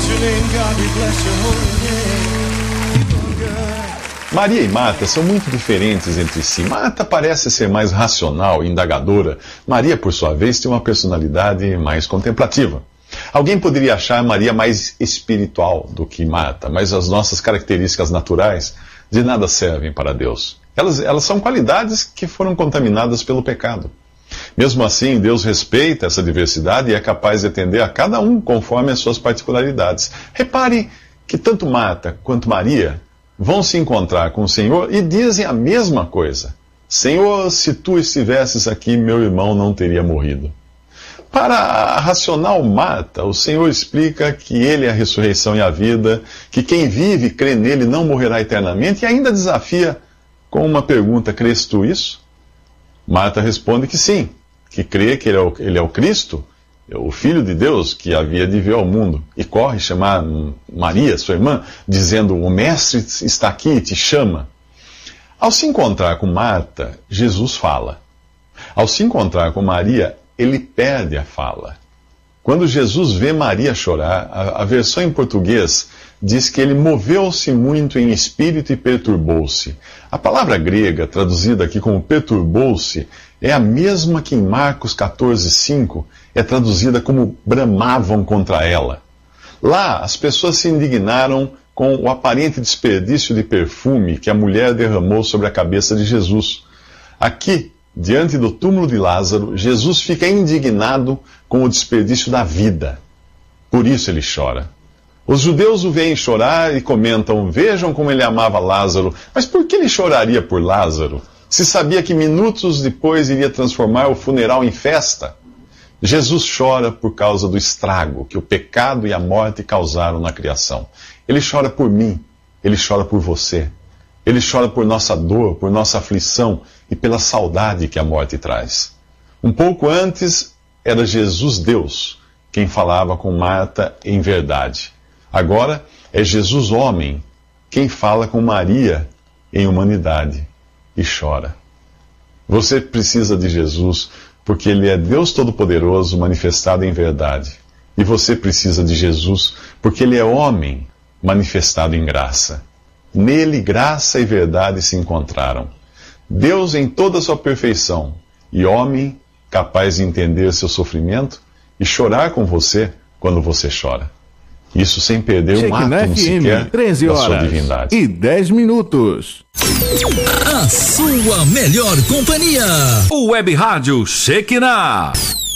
Maria e Marta são muito diferentes entre si. Marta parece ser mais racional e indagadora. Maria, por sua vez, tem uma personalidade mais contemplativa. Alguém poderia achar Maria mais espiritual do que Marta, mas as nossas características naturais de nada servem para Deus. Elas são qualidades que foram contaminadas pelo pecado. Mesmo assim, Deus respeita essa diversidade e é capaz de atender a cada um conforme as suas particularidades. Repare que tanto Marta quanto Maria vão se encontrar com o Senhor e dizem a mesma coisa. Senhor, se tu estivesses aqui, meu irmão não teria morrido. Para a racional Marta, o Senhor explica que Ele é a ressurreição e a vida, que quem vive e crê nele não morrerá eternamente, e ainda desafia com uma pergunta: crês tu isso? Marta responde que sim, que crê que ele é o Cristo, o Filho de Deus que havia de vir ao mundo, e corre chamar Maria, sua irmã, dizendo: o Mestre está aqui e te chama. Ao se encontrar com Marta, Jesus fala. Ao se encontrar com Maria, ele perde a fala. Quando Jesus vê Maria chorar, a versão em português diz que ele moveu-se muito em espírito e perturbou-se. A palavra grega, traduzida aqui como perturbou-se, é a mesma que em Marcos 14:5 é traduzida como bramavam contra ela. Lá, as pessoas se indignaram com o aparente desperdício de perfume que a mulher derramou sobre a cabeça de Jesus. Aqui, diante do túmulo de Lázaro, Jesus fica indignado com o desperdício da vida. Por isso ele chora. Os judeus o veem chorar e comentam: vejam como ele amava Lázaro. Mas por que ele choraria por Lázaro, se sabia que minutos depois iria transformar o funeral em festa? Jesus chora por causa do estrago que o pecado e a morte causaram na criação. Ele chora por mim, ele chora por você. Ele chora por nossa dor, por nossa aflição e pela saudade que a morte traz. Um pouco antes, era Jesus Deus quem falava com Marta em verdade. Agora, é Jesus homem quem fala com Maria em humanidade e chora. Você precisa de Jesus porque Ele é Deus Todo-Poderoso manifestado em verdade. E você precisa de Jesus porque Ele é homem manifestado em graça. Nele, graça e verdade se encontraram. Deus em toda a sua perfeição e homem capaz de entender seu sofrimento e chorar com você quando você chora. Isso sem perder um átomo sequer da sua divindade. 13h10. A sua melhor companhia. O Web Rádio Shekinah.